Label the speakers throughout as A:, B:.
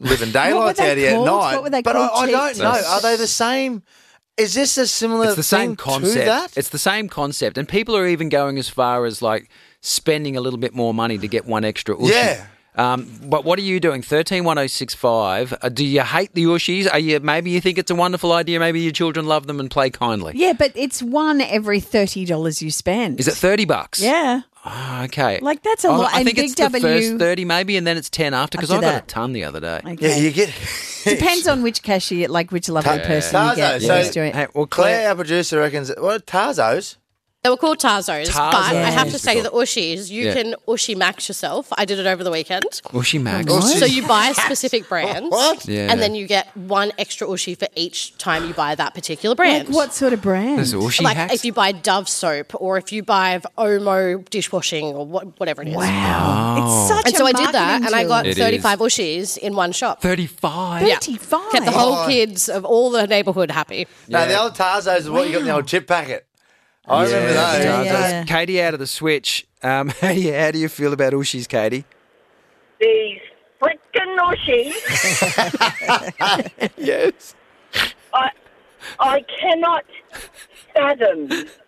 A: living daylights
B: were they
A: out here at
B: called?
A: night.
B: What were they
A: but
B: called?
A: I don't
B: Cheats?
A: know. Are they the same? Is this a similar
C: It's the same
A: thing
C: concept.
A: to that?
C: It's the same concept. And people are even going as far as like spending a little bit more money to get one extra Ushi.
A: Yeah.
C: But what are you doing? 131065. Do you hate the Ushis? Maybe you think it's a wonderful idea. Maybe your children love them and play kindly.
B: Yeah, but it's one every $30 you spend.
C: Is it $30?
B: Yeah.
C: Oh, okay.
B: Like, that's a lot.
C: I
B: And
C: think
B: Big
C: it's the
B: W
C: first 30 maybe, and then it's 10 after, because I
B: After
C: got
B: that.
C: a ton the other day.
B: Okay.
A: Yeah, you get...
B: Depends on which cashier, like which lovely person you get.
A: Tarzo. So,
B: who's doing it.
C: Hey, well,
A: Claire, our producer, reckons... What are Tarzos?
D: They were called Tarzos, but I have to
C: Tarzos.
D: say the Ushis, you
C: Yeah.
D: can Ushi max yourself. I did it over the weekend.
C: Ushi Max.
B: What?
D: So you buy a specific brand,
A: What?
C: Yeah.
D: and then you get one extra Ushi for each time you buy that particular brand.
B: Like what sort of brand?
C: There's Ushi
D: Like
C: hacks.
D: if you buy Dove soap, or if you buy Omo dishwashing, or whatever it is.
B: Wow. It's such
D: And
B: a
D: so I did that,
B: marketing
D: and I got
B: tool.
C: It
D: 35 Ushis in one shop.
C: 35.
B: 35.
D: Kept the whole kids of all the neighbourhood happy.
A: No, the old Tarzos is what you got in the old chip packet. I remember those.
B: Yeah, yeah.
C: Katie out of the switch. How do you feel about Ushis, Katie?
E: These frickin' Ushis.
C: Yes.
E: I cannot fathom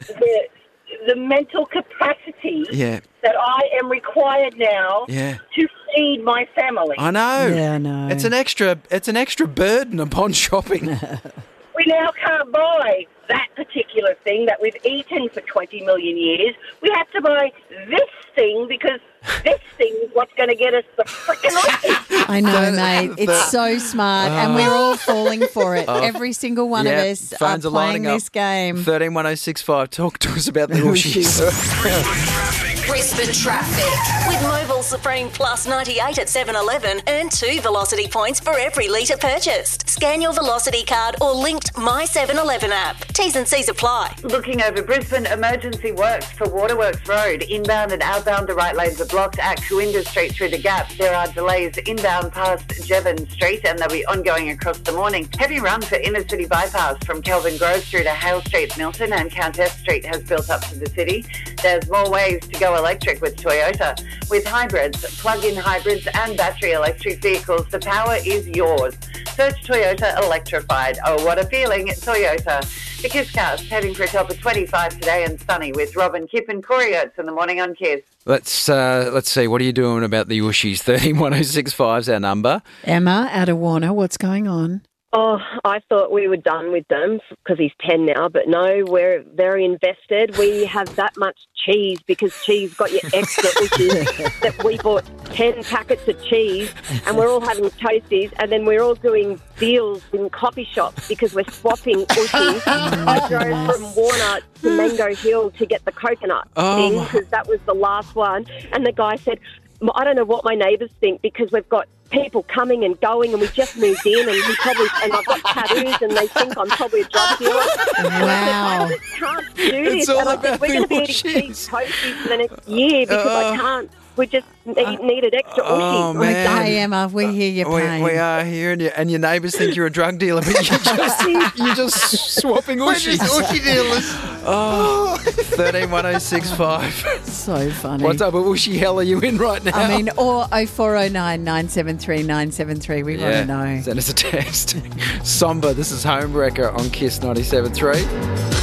E: the mental capacity
C: Yeah.
E: that I am required now
C: Yeah.
E: to feed my family.
C: I know.
B: Yeah, I know.
C: It's an extra burden upon shopping.
E: We now can't buy that particular thing that we've eaten for 20 million years. We have to buy this thing because this thing is what's going to get us the frickin' Ushis.
B: I know, mate. It's so smart, and we're all falling for it. Every single one of us are
C: phones
B: playing
C: lining up.
B: this game.
C: 131065. Talk to us about the Ushis.
F: Brisbane traffic. With Mobile Supreme Plus 98 at 7-Eleven, earn 2 Velocity points for every litre purchased. Scan your Velocity card or linked My 7-Eleven app. T's and C's apply.
G: Looking over Brisbane, emergency works for Waterworks Road. Inbound and outbound, the right lanes are blocked at Cooinda Street through the Gap. There are delays inbound past Jevon Street, and they'll be ongoing across the morning. Heavy run for inner city bypass from Kelvin Grove through to Hale Street, Milton, and Countess Street has built up to the city. There's more ways to go electric with Toyota. With hybrids, plug-in hybrids and battery electric vehicles, the power is yours. Search Toyota Electrified. Oh, what a feeling. Toyota. The KISScast heading for a top of 25 today and sunny with Robin Kipp and Corey Oates in the morning on KISS.
C: Let's see. What are you doing about the Ushis? 131065 is our number.
B: Emma out of Warner, what's going on?
H: Oh, I thought we were done with them because he's 10 now, but no, we're very invested. We have that much cheese because cheese got you extra Ushis that we bought 10 packets of cheese and we're all having toasties and then we're all doing deals in coffee shops because we're swapping Ushis. I drove from Warner to Mango Hill to get the coconut thing because that was the last one, and the guy said, I don't know what my neighbours think because we've got people coming and going and we just moved in and I've got tattoos and they think I'm probably a drug dealer.
B: Wow.
H: I just can't do this.
C: It's all
H: And I
C: about
H: said, we're going to be
C: the
H: eating
C: Ushis.
H: cheese toasties for the next year because I can't. We just needed extra
C: Oh,
H: Ushis.
C: man.
B: Okay, Emma, we hear your pain.
C: We are here, and your neighbours think you're a drug dealer, but you're just swapping Ushis.
A: Ushi dealers.
C: 131065.
B: So funny.
C: What's up, Ushi hell are you in right now?
B: I mean, or 0409 973 973. We want to know.
C: Send us a text. Somber, this is Homewrecker on KISS 97.3.